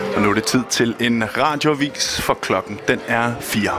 Og nu er det tid til en radioavis, for klokken den er 4.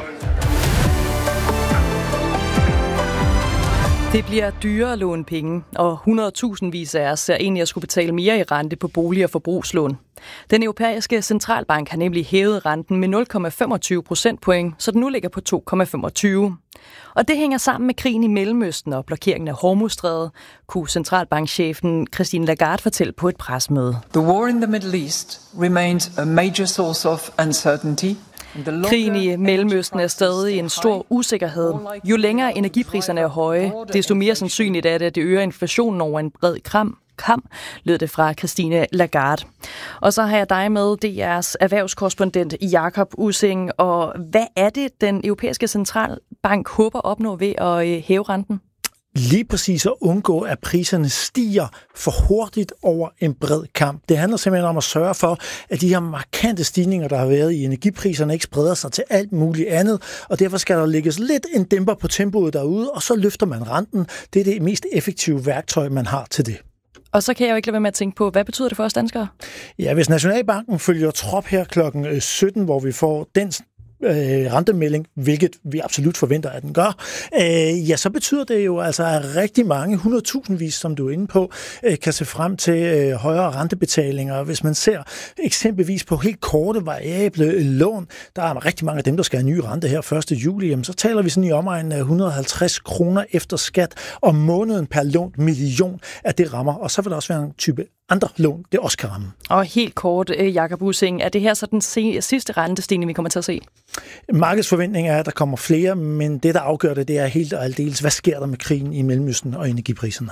Det bliver dyrere at låne penge, og 100.000vis af os ser egentlig at skulle betale mere i rente på bolig- og forbrugslån. Den europæiske centralbank har nemlig hævet renten med 0,25 procentpoint, så den nu ligger på 2,25. Og det hænger sammen med krigen i Mellemøsten og blokeringen af Hormuzstrædet, kunne centralbankchefen Christine Lagarde fortælle på et pressemøde. The war in the Middle East remains a major source of uncertainty. Krigen i Mellemøsten er stadig en stor usikkerhed. Jo længere energipriserne er høje, desto mere sandsynligt er det, at det øger inflationen over en bred kam, lød det fra Christine Lagarde. Og så har jeg dig med, DR's erhvervskorrespondent Jakob Ussing. Og hvad er det, den europæiske centralbank håber at opnå ved at hæve renten? Lige præcis at undgå, at priserne stiger for hurtigt over en bred kamp. Det handler simpelthen om at sørge for, at de her markante stigninger, der har været i energipriserne, ikke spreder sig til alt muligt andet, og derfor skal der lægges lidt en dæmper på tempoet derude, og så løfter man renten. Det er det mest effektive værktøj, man har til det. Og så kan jeg jo ikke lade være med at tænke på, hvad betyder det for os danskere? Ja, hvis Nationalbanken følger trop her klokken 17, hvor vi får den rentemelding, hvilket vi absolut forventer, at den gør, ja, så betyder det jo altså, at rigtig mange, 100.000vis, som du er inde på, kan se frem til højere rentebetalinger. Hvis man ser eksempelvis på helt korte, variable lån, der er rigtig mange af dem, der skal have ny rente her 1. juli, jamen, så taler vi sådan i omegnen af 150 kroner efter skat om måneden per lånt million, at det rammer. Og så vil der også være en type andre lån, det også kan ramme. Og helt kort, Jakob Ussing, er det her så den sidste rentestigning, vi kommer til at se? Markedsforventninger er, at der kommer flere, men det, der afgør det, det er helt og aldeles, hvad sker der med krigen i Mellemøsten og energipriserne?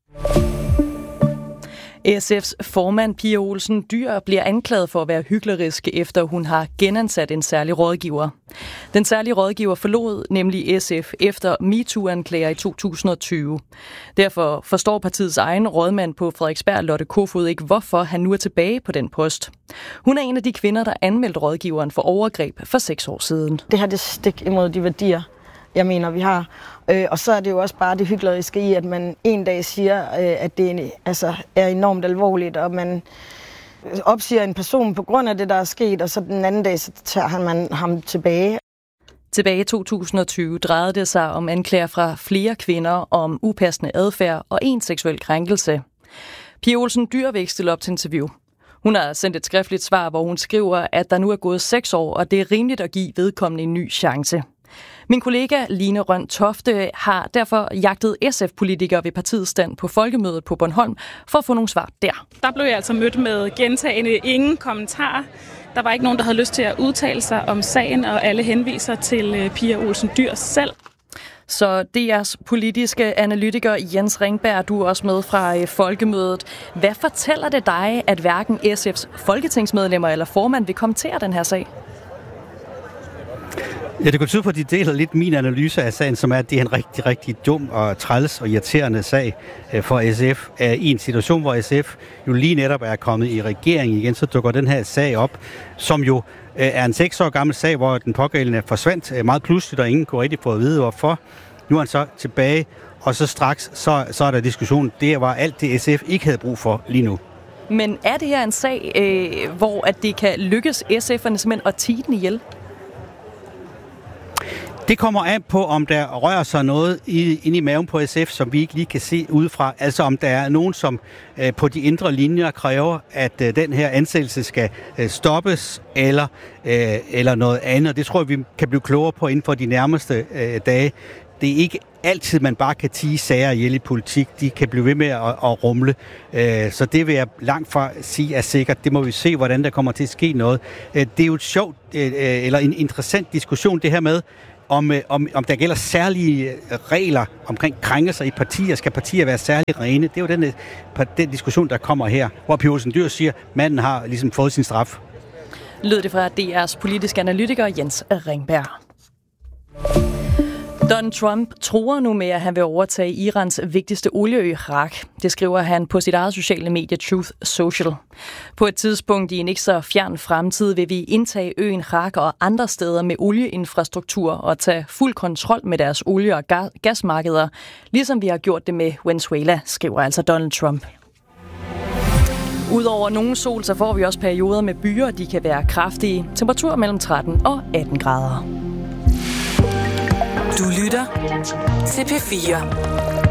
SF's formand Pia Olsen Dyhr bliver anklaget for at være hyklerisk, efter hun har genansat en særlig rådgiver. Den særlige rådgiver forlod nemlig SF efter MeToo-anklager i 2020. Derfor forstår partiets egen rådmand på Frederiksberg, Lotte Kofod, ikke, hvorfor han nu er tilbage på den post. Hun er en af de kvinder, der anmeldte rådgiveren for overgreb for 6 år siden. Det her det stik imod de værdier, jeg mener, vi har. Og så er det jo også bare det hykleriske i, at man en dag siger, at det er enormt alvorligt, og man opsiger en person på grund af det, der er sket, og så den anden dag, så tager man ham tilbage. Tilbage i 2020 drejede det sig om anklager fra flere kvinder om upassende adfærd og en seksuel krænkelse. Pia Olsen Dyhr vil ikke stille op til interview. Hun har sendt et skriftligt svar, hvor hun skriver, at der nu er gået 6 år, og det er rimeligt at give vedkommende en ny chance. Min kollega Line Rønn Tofte har derfor jagtet SF-politikere ved partiets stand på Folkemødet på Bornholm for at få nogle svar der. Der blev jeg altså mødt med gentagende ingen kommentarer. Der var ikke nogen, der havde lyst til at udtale sig om sagen, og alle henviser til Pia Olsen Dyhr selv. Så DR's politiske analytiker Jens Ringberg, du er også med fra Folkemødet. Hvad fortæller det dig, at hverken SF's folketingsmedlemmer eller formand vil kommentere den her sag? Ja, det går tyde på, at de deler lidt min analyse af sagen, som er, at det er en rigtig, rigtig dum og træls og irriterende sag for SF. I en situation, hvor SF jo lige netop er kommet i regering igen, så dukker den her sag op, som jo er en 6 år gammel sag, hvor den pågældende forsvandt meget pludseligt, og ingen kunne rigtig få at vide, hvorfor. Nu er han så tilbage, og så straks så er der diskussion. Det var alt det, SF ikke havde brug for lige nu. Men er det her en sag, hvor at det kan lykkes SF'erne simpelthen at tie den ihjel? Det kommer an på, om der rører sig noget inde i maven på SF, som vi ikke lige kan se udefra. Altså om der er nogen, som på de indre linjer kræver, at den her ansættelse skal stoppes eller noget andet. Det tror jeg, vi kan blive klogere på inden for de nærmeste dage. Det er ikke altid, man bare kan tie sager ihjel i politik. De kan blive ved med at rumle. Så det vil jeg langt fra sige er sikkert. Det må vi se, hvordan der kommer til at ske noget. Det er jo et sjovt eller en interessant diskussion, det her med, om der gælder særlige regler omkring krænkelser i partier. Skal partier være særligt rene? Det er jo den diskussion, der kommer her, hvor Pia Olsen Dyhr siger, at manden har ligesom fået sin straf. Lød det fra DR's politiske analytiker Jens Ringberg. Donald Trump truer nu med, at han vil overtage Irans vigtigste olieø, Rak. Det skriver han på sit eget sociale medie Truth Social. På et tidspunkt i en ikke så fjern fremtid vil vi indtage øen Rak og andre steder med olieinfrastruktur og tage fuld kontrol med deres olie- og gasmarkeder, ligesom vi har gjort det med Venezuela, skriver altså Donald Trump. Udover nogle sol, så får vi også perioder med byer, de kan være kraftige. Temperatur mellem 13 og 18 grader. Du lytter til P4.